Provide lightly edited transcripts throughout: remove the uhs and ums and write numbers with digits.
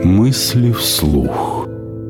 Мысли вслух.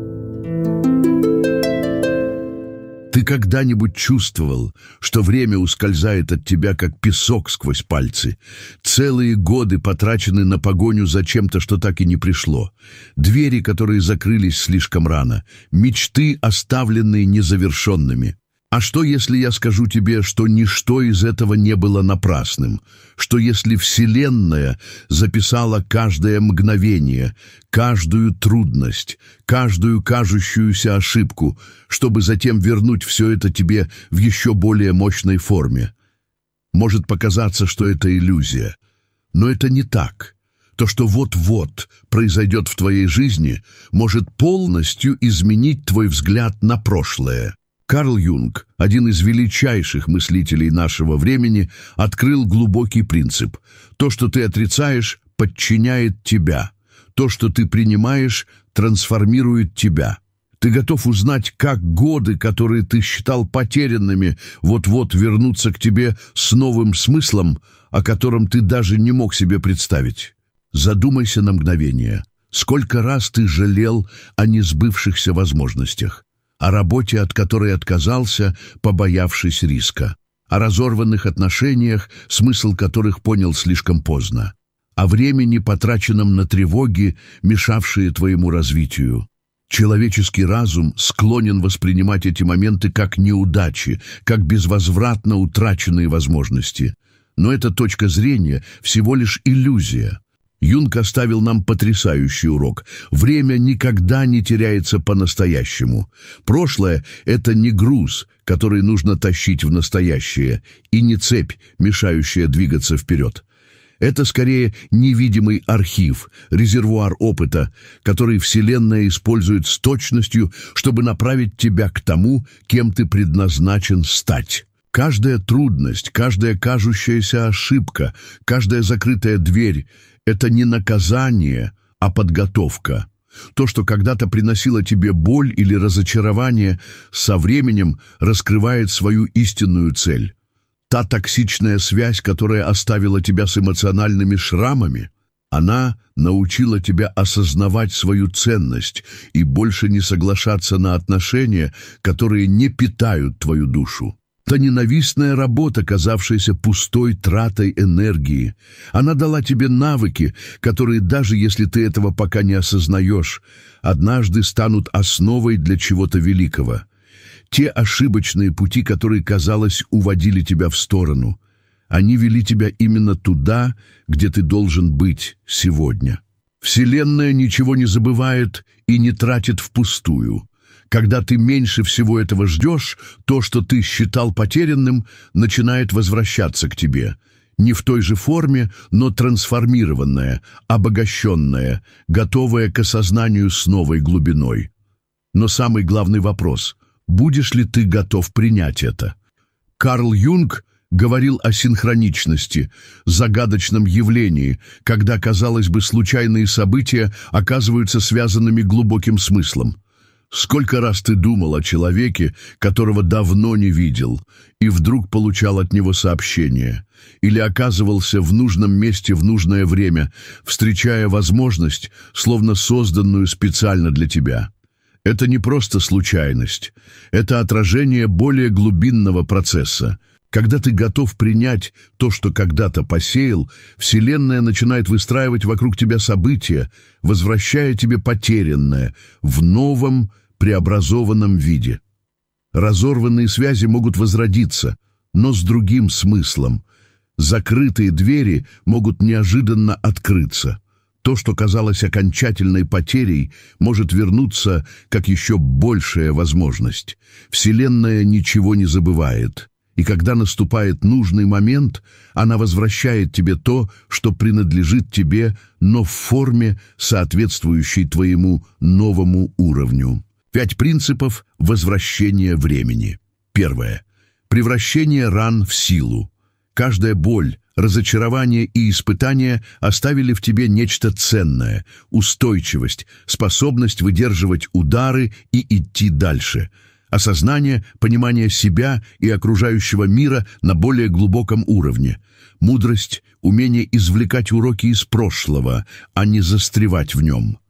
Ты когда-нибудь чувствовал, что время ускользает от тебя, как песок сквозь пальцы? Целые годы потрачены на погоню за чем-то, что так и не пришло. Двери, которые закрылись слишком рано. Мечты, оставленные незавершенными. А что, если я скажу тебе, что ничто из этого не было напрасным? Что если Вселенная записала каждое мгновение, каждую трудность, каждую кажущуюся ошибку, чтобы затем вернуть все это тебе в еще более мощной форме? Может показаться, что это иллюзия, но это не так. То, что вот-вот произойдет в твоей жизни, может полностью изменить твой взгляд на прошлое. Карл Юнг, один из величайших мыслителей нашего времени, открыл глубокий принцип. То, что ты отрицаешь, подчиняет тебя. То, что ты принимаешь, трансформирует тебя. Ты готов узнать, как годы, которые ты считал потерянными, вот-вот вернутся к тебе с новым смыслом, о котором ты даже не мог себе представить. Задумайся на мгновение. Сколько раз ты жалел о несбывшихся возможностях? О работе, от которой отказался, побоявшись риска. О разорванных отношениях, смысл которых понял слишком поздно. О времени, потраченном на тревоги, мешавшие твоему развитию. Человеческий разум склонен воспринимать эти моменты как неудачи, как безвозвратно утраченные возможности. Но эта точка зрения всего лишь иллюзия. Юнг оставил нам потрясающий урок. Время никогда не теряется по-настоящему. Прошлое — это не груз, который нужно тащить в настоящее, и не цепь, мешающая двигаться вперед. Это скорее невидимый архив, резервуар опыта, который Вселенная использует с точностью, чтобы направить тебя к тому, кем ты предназначен стать. Каждая трудность, каждая кажущаяся ошибка, каждая закрытая дверь — это не наказание, а подготовка. То, что когда-то приносило тебе боль или разочарование, со временем раскрывает свою истинную цель. Та токсичная связь, которая оставила тебя с эмоциональными шрамами, она научила тебя осознавать свою ценность и больше не соглашаться на отношения, которые не питают твою душу. Та ненавистная работа, казавшаяся пустой тратой энергии, она дала тебе навыки, которые, даже если ты этого пока не осознаешь, однажды станут основой для чего-то великого. Те ошибочные пути, которые, казалось, уводили тебя в сторону, они вели тебя именно туда, где ты должен быть сегодня. Вселенная ничего не забывает и не тратит впустую. Когда ты меньше всего этого ждешь, то, что ты считал потерянным, начинает возвращаться к тебе. Не в той же форме, но трансформированная, обогащенная, готовая к осознанию с новой глубиной. Но самый главный вопрос – будешь ли ты готов принять это? Карл Юнг говорил о синхроничности, загадочном явлении, когда, казалось бы, случайные события оказываются связанными глубоким смыслом. Сколько раз ты думал о человеке, которого давно не видел, и вдруг получал от него сообщение, или оказывался в нужном месте в нужное время, встречая возможность, словно созданную специально для тебя. Это не просто случайность, это отражение более глубинного процесса. Когда ты готов принять то, что когда-то посеял, Вселенная начинает выстраивать вокруг тебя события, возвращая тебе потерянное в новом, преобразованном виде. Разорванные связи могут возродиться, но с другим смыслом. Закрытые двери могут неожиданно открыться. То, что казалось окончательной потерей, может вернуться как еще большая возможность. Вселенная ничего не забывает. И когда наступает нужный момент, она возвращает тебе то, что принадлежит тебе, но в форме, соответствующей твоему новому уровню. 5 принципов возвращения времени. Первое. Превращение ран в силу. Каждая боль, разочарование и испытание оставили в тебе нечто ценное, устойчивость, способность выдерживать удары и идти дальше. Осознание, понимание себя и окружающего мира на более глубоком уровне. Мудрость, умение извлекать уроки из прошлого, а не застревать в нем.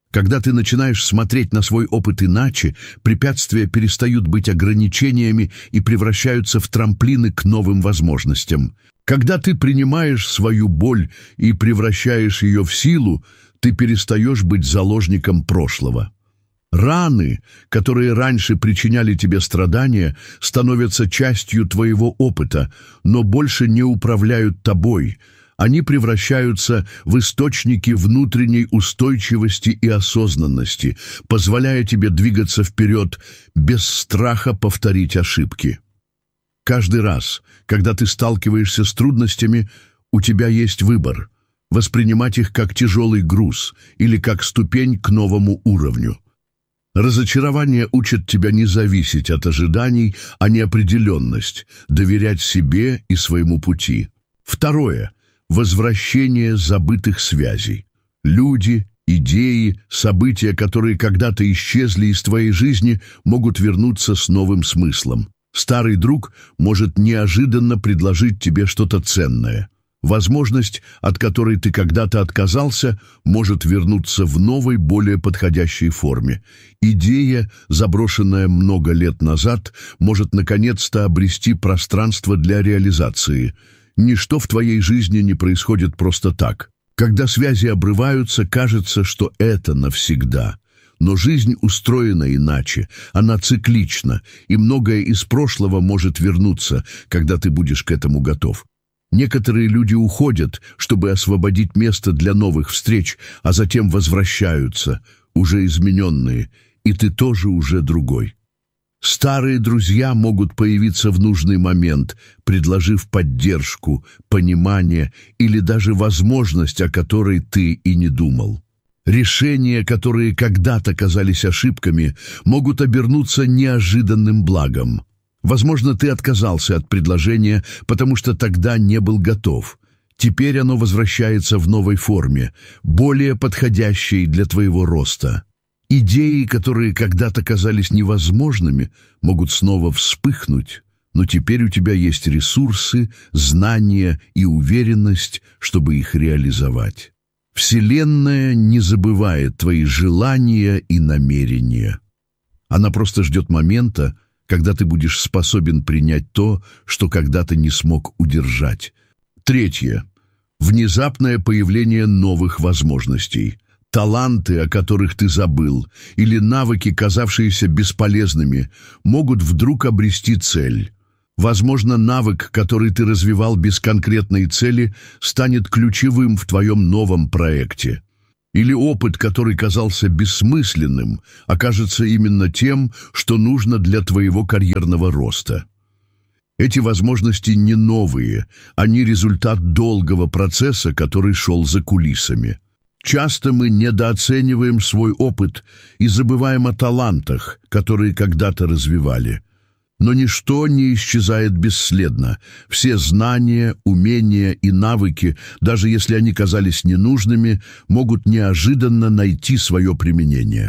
Когда ты начинаешь смотреть на свой опыт иначе, препятствия перестают быть ограничениями и превращаются в трамплины к новым возможностям. Когда ты принимаешь свою боль и превращаешь ее в силу, ты перестаешь быть заложником прошлого. Раны, которые раньше причиняли тебе страдания, становятся частью твоего опыта, но больше не управляют тобой. Они превращаются в источники внутренней устойчивости и осознанности, позволяя тебе двигаться вперед без страха повторить ошибки. Каждый раз, когда ты сталкиваешься с трудностями, у тебя есть выбор – воспринимать их как тяжелый груз или как ступень к новому уровню. Разочарование учит тебя не зависеть от ожиданий, а неопределенность, доверять себе и своему пути. Второе – возвращение забытых связей. Люди, идеи, события, которые когда-то исчезли из твоей жизни, могут вернуться с новым смыслом. Старый друг может неожиданно предложить тебе что-то ценное. Возможность, от которой ты когда-то отказался, может вернуться в новой, более подходящей форме. Идея, заброшенная много лет назад, может наконец-то обрести пространство для реализации. Ничто в твоей жизни не происходит просто так. Когда связи обрываются, кажется, что это навсегда. Но жизнь устроена иначе, она циклична, и многое из прошлого может вернуться, когда ты будешь к этому готов. Некоторые люди уходят, чтобы освободить место для новых встреч, а затем возвращаются, уже измененные, и ты тоже уже другой. Старые друзья могут появиться в нужный момент, предложив поддержку, понимание или даже возможность, о которой ты и не думал. Решения, которые когда-то казались ошибками, могут обернуться неожиданным благом. Возможно, ты отказался от предложения, потому что тогда не был готов. Теперь оно возвращается в новой форме, более подходящей для твоего роста. Идеи, которые когда-то казались невозможными, могут снова вспыхнуть, но теперь у тебя есть ресурсы, знания и уверенность, чтобы их реализовать. Вселенная не забывает твои желания и намерения. Она просто ждет момента, когда ты будешь способен принять то, что когда-то не смог удержать. Третье. Внезапное появление новых возможностей. Таланты, о которых ты забыл, или навыки, казавшиеся бесполезными, могут вдруг обрести цель. Возможно, навык, который ты развивал без конкретной цели, станет ключевым в твоем новом проекте. Или опыт, который казался бессмысленным, окажется именно тем, что нужно для твоего карьерного роста. Эти возможности не новые, они результат долгого процесса, который шел за кулисами. Часто мы недооцениваем свой опыт и забываем о талантах, которые когда-то развивали. Но ничто не исчезает бесследно. Все знания, умения и навыки, даже если они казались ненужными, могут неожиданно найти свое применение.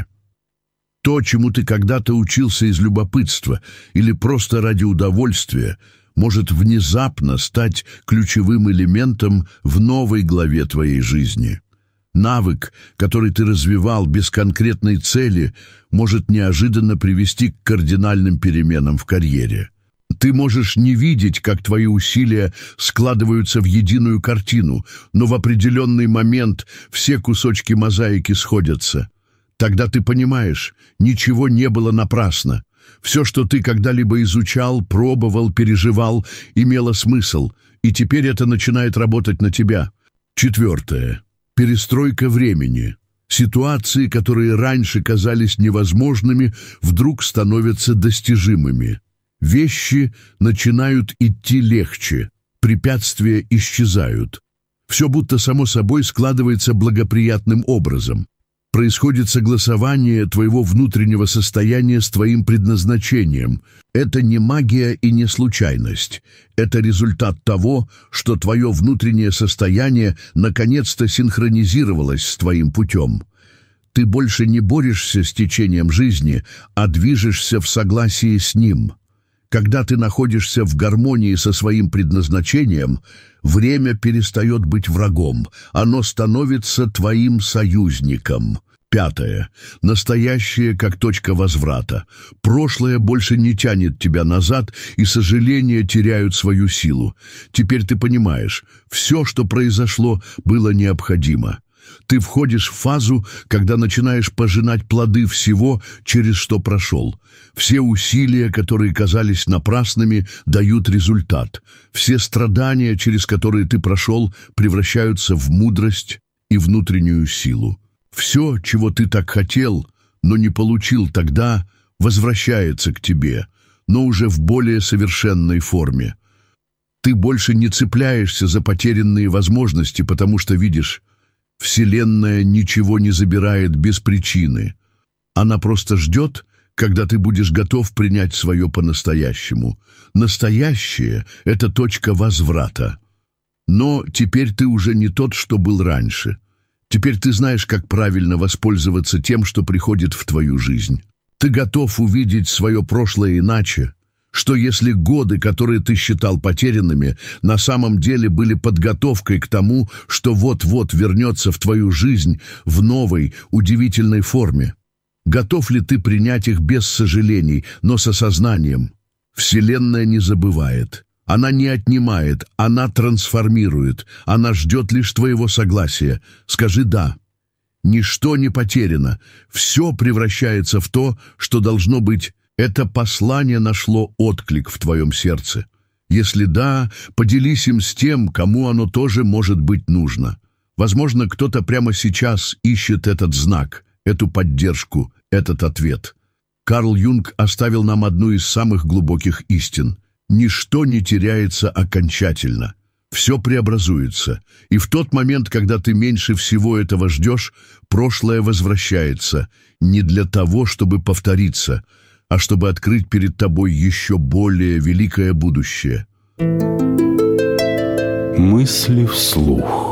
То, чему ты когда-то учился из любопытства или просто ради удовольствия, может внезапно стать ключевым элементом в новой главе твоей жизни. Навык, который ты развивал без конкретной цели, может неожиданно привести к кардинальным переменам в карьере. Ты можешь не видеть, как твои усилия складываются в единую картину, но в определенный момент все кусочки мозаики сходятся. Тогда ты понимаешь, ничего не было напрасно. Все, что ты когда-либо изучал, пробовал, переживал, имело смысл, и теперь это начинает работать на тебя. Четвертое. Перестройка времени. Ситуации, которые раньше казались невозможными, вдруг становятся достижимыми. Вещи начинают идти легче, препятствия исчезают. Все будто само собой складывается благоприятным образом. Происходит согласование твоего внутреннего состояния с твоим предназначением. Это не магия и не случайность. Это результат того, что твое внутреннее состояние наконец-то синхронизировалось с твоим путем. Ты больше не борешься с течением жизни, а движешься в согласии с ним. Когда ты находишься в гармонии со своим предназначением, время перестает быть врагом, оно становится твоим союзником. 5. Настоящее как точка возврата. Прошлое больше не тянет тебя назад, и сожаления теряют свою силу. Теперь ты понимаешь, все, что произошло, было необходимо. Ты входишь в фазу, когда начинаешь пожинать плоды всего, через что прошел. Все усилия, которые казались напрасными, дают результат. Все страдания, через которые ты прошел, превращаются в мудрость и внутреннюю силу. Все, чего ты так хотел, но не получил тогда, возвращается к тебе, но уже в более совершенной форме. Ты больше не цепляешься за потерянные возможности, потому что видишь, Вселенная ничего не забирает без причины. Она просто ждет, когда ты будешь готов принять свое по-настоящему. Настоящее — это точка возврата. Но теперь ты уже не тот, что был раньше. Теперь ты знаешь, как правильно воспользоваться тем, что приходит в твою жизнь. Ты готов увидеть свое прошлое иначе, что если годы, которые ты считал потерянными, на самом деле были подготовкой к тому, что вот-вот вернется в твою жизнь в новой, удивительной форме. Готов ли ты принять их без сожалений, но с осознанием? Вселенная не забывает. Она не отнимает, она трансформирует. Она ждет лишь твоего согласия. Скажи «да». Ничто не потеряно. Все превращается в то, что должно быть. Это послание нашло отклик в твоем сердце. Если да, поделись им с тем, кому оно тоже может быть нужно. Возможно, кто-то прямо сейчас ищет этот знак, эту поддержку, этот ответ. Карл Юнг оставил нам одну из самых глубоких истин. Ничто не теряется окончательно. Все преобразуется. И в тот момент, когда ты меньше всего этого ждешь, прошлое возвращается. Не для того, чтобы повториться, а чтобы открыть перед тобой еще более великое будущее. Мысли вслух.